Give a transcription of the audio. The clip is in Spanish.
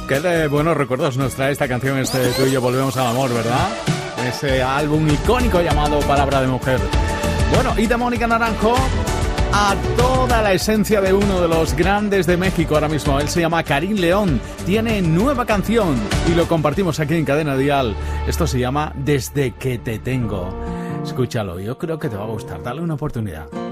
Qué de buenos recuerdos nos trae esta canción, Tú y yo volvemos al amor, ¿verdad? Ese álbum icónico llamado Palabra de Mujer. Bueno, y de Mónica Naranjo a toda la esencia de uno de los grandes de México ahora mismo. Él se llama Karim León, tiene nueva canción y lo compartimos aquí en Cadena Dial. Esto se llama Desde que te tengo. Escúchalo, yo creo que te va a gustar, dale una oportunidad.